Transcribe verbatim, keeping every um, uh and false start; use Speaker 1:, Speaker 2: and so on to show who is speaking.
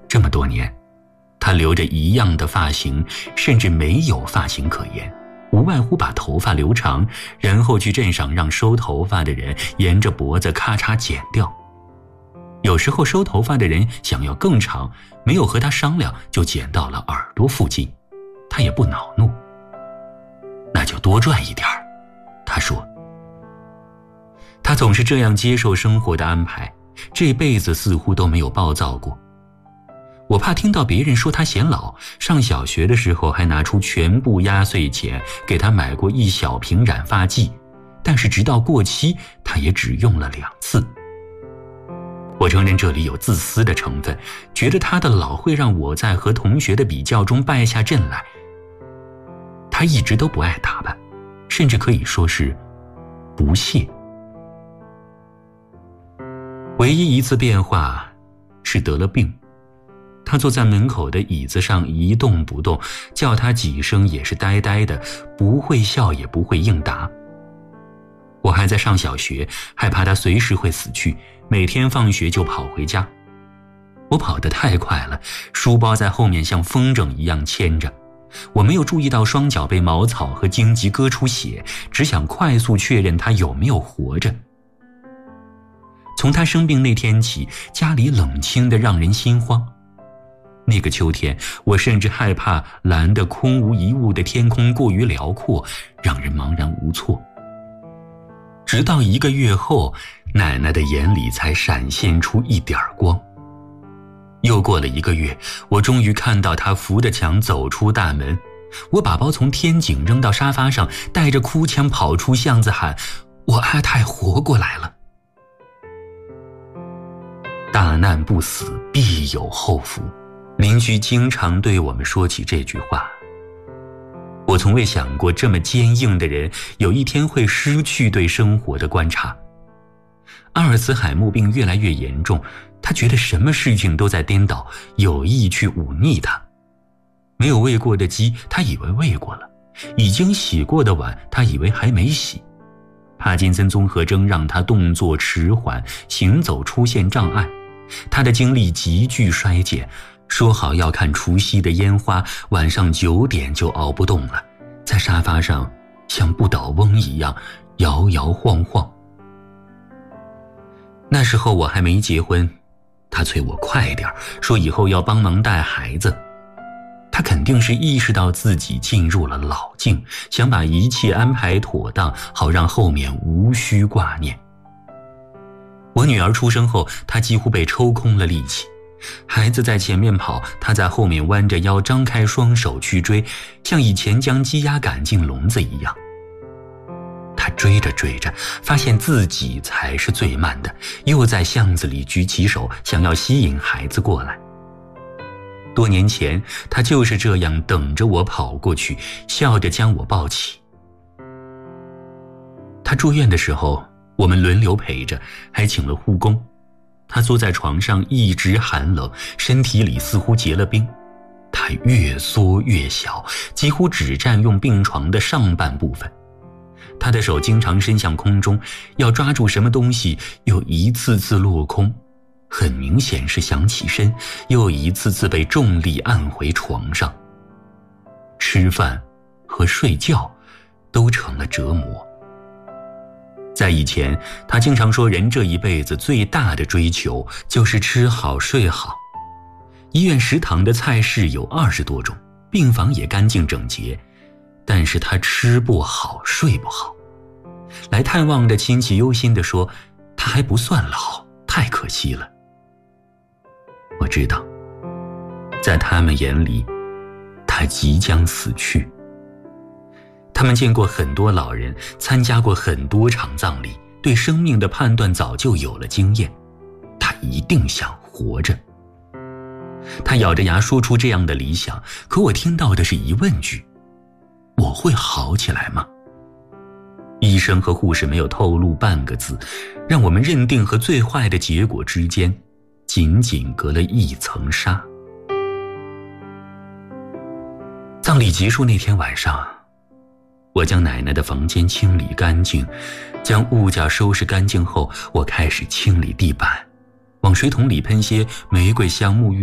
Speaker 1: 这么多年，他留着一样的发型，甚至没有发型可言，无外乎把头发留长，然后去镇上让收头发的人沿着脖子咔嚓剪掉。有时候收头发的人想要更长，没有和他商量就剪到了耳朵附近，他也不恼怒。那就多赚一点儿，他说。他总是这样接受生活的安排，这辈子似乎都没有暴躁过。我怕听到别人说他显老，上小学的时候还拿出全部压岁钱给他买过一小瓶染发剂，但是直到过期他也只用了两次。我承认这里有自私的成分，觉得他的老会让我在和同学的比较中败下阵来。他一直都不爱打扮，甚至可以说是不屑。唯一一次变化是得了病，他坐在门口的椅子上一动不动，叫他几声也是呆呆的，不会笑也不会应答。我还在上小学，害怕他随时会死去，每天放学就跑回家。我跑得太快了，书包在后面像风筝一样牵着。我没有注意到双脚被茅草和荆棘割出血，只想快速确认他有没有活着。从他生病那天起，家里冷清得让人心慌。那个秋天，我甚至害怕蓝得空无一物的天空过于辽阔，让人茫然无措。直到一个月后，奶奶的眼里才闪现出一点光。又过了一个月，我终于看到她扶着墙走出大门。我把包从天井扔到沙发上，带着哭腔跑出巷子喊：我阿太活过来了。大难不死，必有后福。邻居经常对我们说起这句话。我从未想过这么坚硬的人有一天会失去对生活的观察。阿尔茨海默病越来越严重，他觉得什么事情都在颠倒，有意去忤逆他。没有喂过的鸡，他以为喂过了；已经洗过的碗，他以为还没洗。帕金森综合征让他动作迟缓，行走出现障碍。他的精力急剧衰减，说好要看除夕的烟花，晚上九点就熬不动了，在沙发上像不倒翁一样摇摇晃晃。那时候我还没结婚，他催我快点，说以后要帮忙带孩子。他肯定是意识到自己进入了老境，想把一切安排妥当，好让后面无需挂念。我女儿出生后，他几乎被抽空了力气。孩子在前面跑，他在后面弯着腰张开双手去追，像以前将鸡鸭赶进笼子一样。他追着追着，发现自己才是最慢的，又在巷子里举起手，想要吸引孩子过来。多年前，他就是这样等着我跑过去，笑着将我抱起。他住院的时候，我们轮流陪着，还请了护工。他坐在床上一直寒冷，身体里似乎结了冰。他越缩越小，几乎只占用病床的上半部分。他的手经常伸向空中，要抓住什么东西，又一次次落空，很明显是想起身，又一次次被重力按回床上。吃饭和睡觉都成了折磨。在以前，他经常说人这一辈子最大的追求就是吃好睡好。医院食堂的菜式有二十多种，病房也干净整洁，但是他吃不好睡不好。来探望的亲戚忧心地说，他还不算老，太可惜了。我知道，在他们眼里，他即将死去。他们见过很多老人，参加过很多场葬礼，对生命的判断早就有了经验。他一定想活着。他咬着牙说出这样的理想，可我听到的是疑问句：我会好起来吗？医生和护士没有透露半个字，让我们认定和最坏的结果之间仅仅隔了一层纱。葬礼结束那天晚上，我将奶奶的房间清理干净，将物件收拾干净后，我开始清理地板，往水桶里喷些玫瑰香沐浴